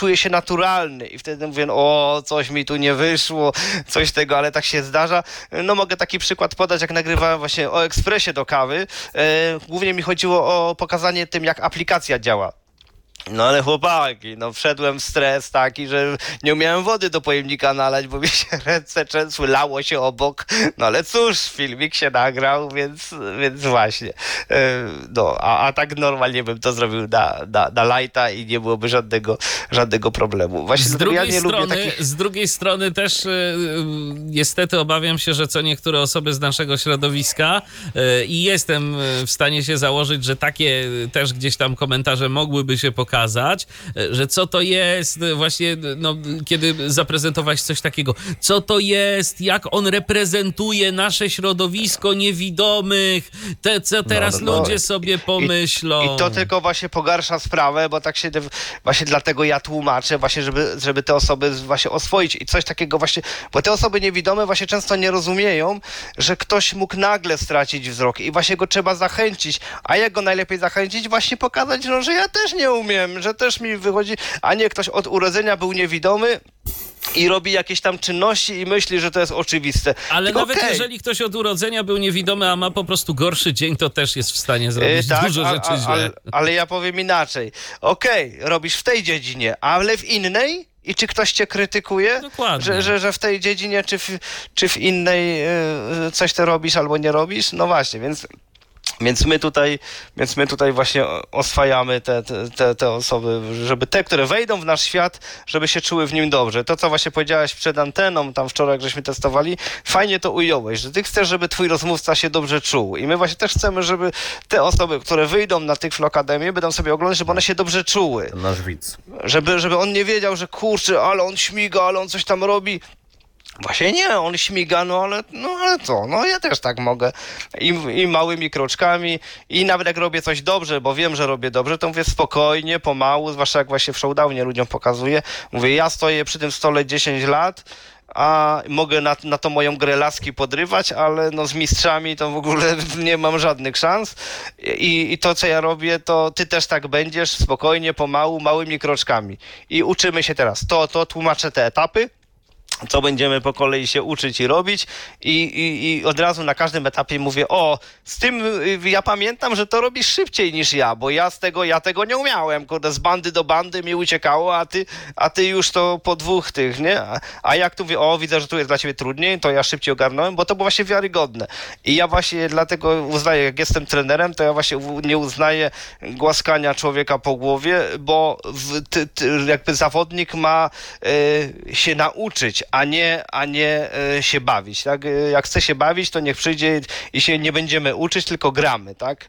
czuję się naturalny i wtedy mówię, o, coś mi tu nie wyszło, coś tego, ale tak się zdarza. No mogę taki przykład podać, jak nagrywałem właśnie o ekspresie do kawy. Głównie mi chodziło o pokazanie tym, jak aplikacja działa. No ale chłopaki, no wszedłem w stres taki, że nie umiałem wody do pojemnika nalać, bo mi się ręce trzęsły, lało się obok. No ale cóż, filmik się nagrał, więc właśnie. No, a tak normalnie bym to zrobił na lighta i nie byłoby żadnego problemu. Właśnie Z drugiej strony też niestety obawiam się, że co niektóre osoby z naszego środowiska i jestem w stanie się założyć, że takie też gdzieś tam komentarze mogłyby się pokazać, że co to jest właśnie, no, kiedy zaprezentowałeś coś takiego, co to jest, jak on reprezentuje nasze środowisko niewidomych, co teraz ludzie sobie pomyślą. I to tylko właśnie pogarsza sprawę, bo tak się właśnie dlatego ja tłumaczę, właśnie żeby te osoby właśnie oswoić i coś takiego właśnie, bo te osoby niewidome właśnie często nie rozumieją, że ktoś mógł nagle stracić wzrok i właśnie go trzeba zachęcić, a jak go najlepiej zachęcić? Właśnie pokazać, no, że ja też nie umiem, że też mi wychodzi, a nie ktoś od urodzenia był niewidomy i robi jakieś tam czynności i myśli, że to jest oczywiste. Ale tylko nawet jeżeli ktoś od urodzenia był niewidomy, a ma po prostu gorszy dzień, to też jest w stanie zrobić dużo rzeczy źle. Ale ja powiem inaczej. Robisz w tej dziedzinie, ale w innej? I czy ktoś cię krytykuje? Dokładnie. Że w tej dziedzinie czy w innej coś ty robisz albo nie robisz? No właśnie, Więc my tutaj właśnie oswajamy te osoby, żeby te, które wejdą w nasz świat, żeby się czuły w nim dobrze. To, co właśnie powiedziałeś przed anteną, tam wczoraj, jak żeśmy testowali, fajnie to ująłeś, że ty chcesz, żeby twój rozmówca się dobrze czuł. I my właśnie też chcemy, żeby te osoby, które wyjdą na Tyflo Akademię, będą sobie oglądać, żeby one się dobrze czuły. To nasz widz. Żeby on nie wiedział, że kurczę, ale on śmiga, ale on coś tam robi. Właśnie nie, on śmiga, ale co, no ja też tak mogę. I małymi kroczkami i nawet jak robię coś dobrze, bo wiem, że robię dobrze, to mówię spokojnie, pomału, zwłaszcza jak właśnie w showdownie ludziom pokazuję. Mówię, ja stoję przy tym stole 10 lat, a mogę na to moją grę laski podrywać, ale no z mistrzami to w ogóle nie mam żadnych szans. I to, co ja robię, to ty też tak będziesz, spokojnie, pomału, małymi kroczkami. I uczymy się teraz. Tłumaczę te etapy, co będziemy po kolei się uczyć i robić i od razu na każdym etapie mówię, z tym ja pamiętam, że to robisz szybciej niż ja, bo ja tego nie umiałem, kurde, z bandy do bandy mi uciekało, a ty już to po dwóch tych, nie? A jak tu mówię, widzę, że tu jest dla ciebie trudniej, to ja szybciej ogarnąłem, bo to było właśnie wiarygodne. I ja właśnie dlatego uznaję, jak jestem trenerem, to ja właśnie nie uznaję głaskania człowieka po głowie, bo jakby zawodnik ma się nauczyć, a nie się bawić, tak? Jak chce się bawić, to niech przyjdzie i się nie będziemy uczyć, tylko gramy, tak?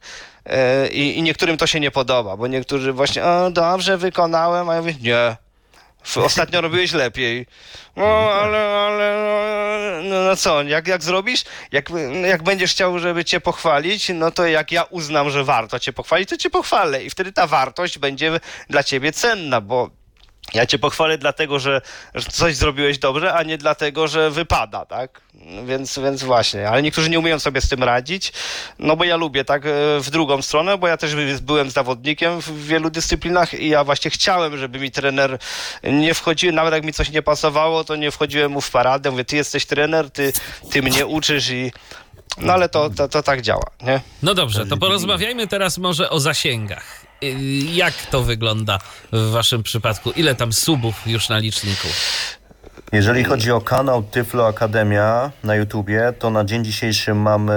I niektórym to się nie podoba, bo niektórzy właśnie, dobrze wykonałem, a ja mówię, nie, ostatnio robiłeś lepiej. No co, jak zrobisz? Jak będziesz chciał, żeby cię pochwalić, no to jak ja uznam, że warto cię pochwalić, to cię pochwalę i wtedy ta wartość będzie dla ciebie cenna, bo ja cię pochwalę dlatego, że coś zrobiłeś dobrze, a nie dlatego, że wypada, tak? Więc właśnie, ale niektórzy nie umieją sobie z tym radzić, no bo ja lubię tak w drugą stronę, bo ja też byłem zawodnikiem w wielu dyscyplinach i ja właśnie chciałem, żeby mi trener nie wchodził, nawet jak mi coś nie pasowało, to nie wchodziłem mu w paradę, mówię, ty jesteś trener, ty mnie uczysz no ale to tak działa, nie? No dobrze, to porozmawiajmy teraz może o zasięgach. Jak to wygląda w waszym przypadku? Ile tam subów już na liczniku? Jeżeli chodzi o kanał Tyflo Akademia na YouTubie, to na dzień dzisiejszy mamy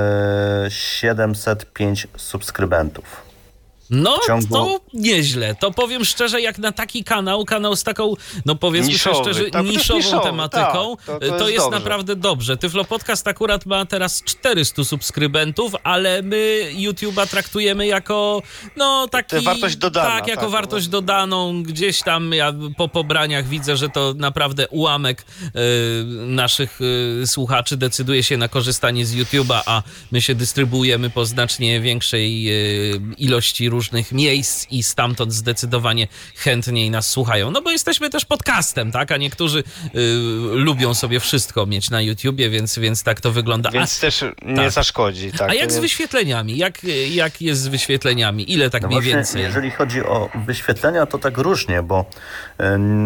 705 subskrybentów. No, to nieźle. To powiem szczerze, jak na taki kanał z taką, no powiedzmy szczerze, niszową tematyką, tak, to jest dobrze. naprawdę dobrze. Tyflo Podcast akurat ma teraz 400 subskrybentów, ale my YouTube'a traktujemy jako, no taki... Wartość dodana. Tak, jako wartość dodaną. Gdzieś tam ja po pobraniach widzę, że to naprawdę ułamek naszych słuchaczy decyduje się na korzystanie z YouTube'a, a my się dystrybuujemy po znacznie większej ilości różnych miejsc i stamtąd zdecydowanie chętniej nas słuchają. No bo jesteśmy też podcastem, tak? A niektórzy lubią sobie wszystko mieć na YouTubie, więc tak to wygląda. Więc też nie zaszkodzi. Tak? A jak z wyświetleniami? Jak jest z wyświetleniami? Ile tak mniej więcej? Jeżeli chodzi o wyświetlenia, to tak różnie, bo